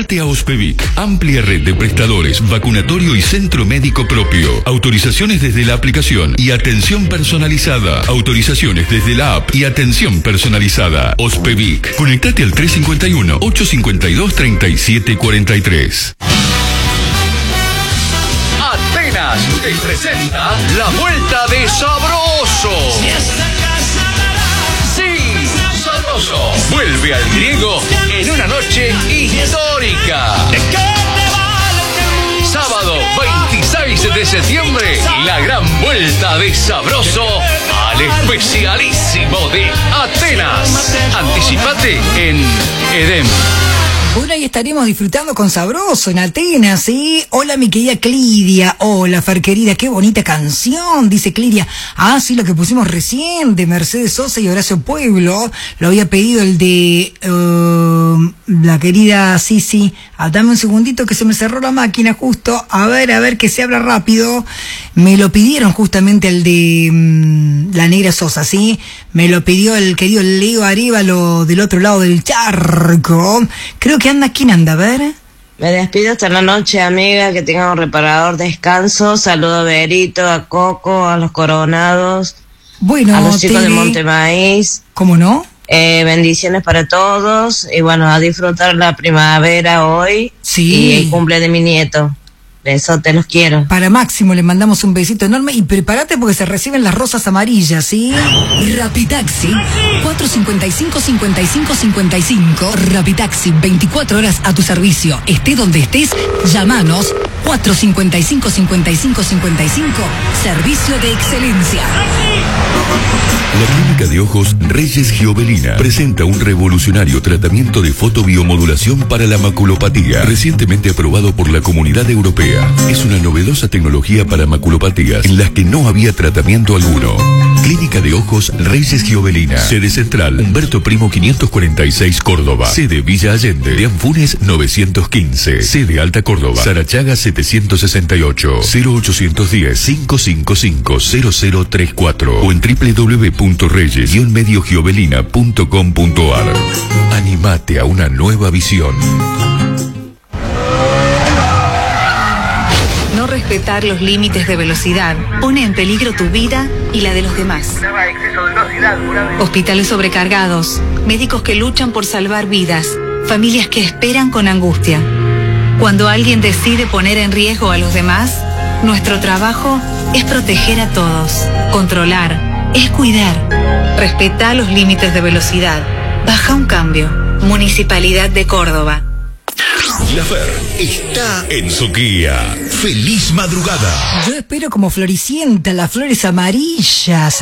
Conectate a Ospevic. Amplia red de prestadores, vacunatorio y centro médico propio. Autorizaciones desde la aplicación y atención personalizada. Autorizaciones desde la app y atención personalizada. Ospevic. Conectate al 351-852-3743. Atenas te presenta la vuelta de Sabroso. Sí, Sabroso vuelve al griego en una noche histórica. Sábado 26 de septiembre, la gran vuelta de Sabroso al especialísimo de Atenas. Anticipate en Edem. Bueno, ahí estaremos disfrutando con Sabroso en Atenas, ¿sí? Hola, mi querida Clidia. Hola, Fer querida, qué bonita canción, dice Clidia. Ah, sí, lo que pusimos recién, de Mercedes Sosa y Horacio Pueblo. Lo había pedido el de la querida Sisi. Dame un segundito que se me cerró la máquina justo. A ver, que se habla rápido. Me lo pidieron justamente el de la Negra Sosa, ¿sí? Me lo pidió el querido Leo Arévalo del otro lado del charco. Creo que anda, ¿quién anda? A ver. Me despido hasta la noche, amiga, que tengan un reparador descanso. Saludo a Berito, a Coco, a los Coronados, bueno, a los chicos de Montemaíz. ¿Cómo no? Bendiciones para todos y bueno, a disfrutar la primavera hoy. Sí. Y el cumple de mi nieto. Besote, los quiero. Para Máximo le mandamos un besito enorme y prepárate porque se reciben las rosas amarillas, ¿sí? Rapitaxi, 455-5555. Rapitaxi, 24 horas a tu servicio. Esté donde estés, llámanos. 455-5555. Servicio de excelencia. La Clínica de Ojos Reyes Giovelina presenta un revolucionario tratamiento de fotobiomodulación para la maculopatía, recientemente aprobado por la Comunidad Europea. Es una novedosa tecnología para maculopatías en las que no había tratamiento alguno. Clínica de Ojos Reyes Giovelina. Sede central, Humberto Primo 546, Córdoba. Sede Villa Allende, de Anfunes 915. Sede Alta Córdoba, Sarachaga 768. 0810-555-0034 o en www.reyes-mediogiovelina.com.ar. Animate a una nueva visión. No respetar los límites de velocidad pone en peligro tu vida y la de los demás. Hospitales sobrecargados, médicos que luchan por salvar vidas, familias que esperan con angustia. Cuando alguien decide poner en riesgo a los demás, nuestro trabajo es proteger a todos, controlar, es cuidar. Respeta los límites de velocidad. Baja un cambio. Municipalidad de Córdoba. La Fer está en su guía. ¡Feliz madrugada! Yo espero como floricienta las flores amarillas.